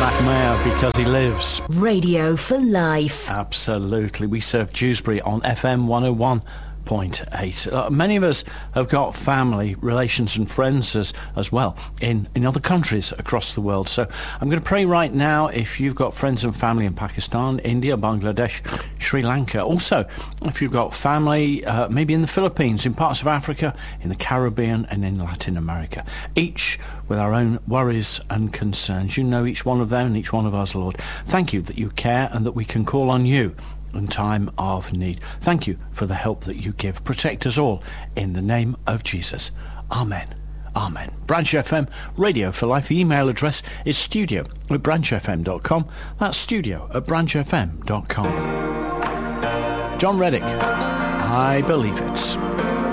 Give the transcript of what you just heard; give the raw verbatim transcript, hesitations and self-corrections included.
Mac because he lives. Radio for life. Absolutely. We serve Dewsbury on F M one oh one point eight. Uh, many of us have got family, relations and friends as, as well in, in other countries across the world. So I'm going to pray right now if you've got friends and family in Pakistan, India, Bangladesh, Sri Lanka. Also, if you've got family uh, maybe in the Philippines, in parts of Africa, in the Caribbean and in Latin America. Each with our own worries and concerns. You know each one of them and each one of us, Lord. Thank you that you care and that we can call on you in time of need. Thank you for the help that you give. Protect us all in the name of Jesus. Amen. Amen. Branch F M, Radio for Life. The email address is studio at branch f m dot com. That's studio at branch f m dot com. John Reddick, I Believe It.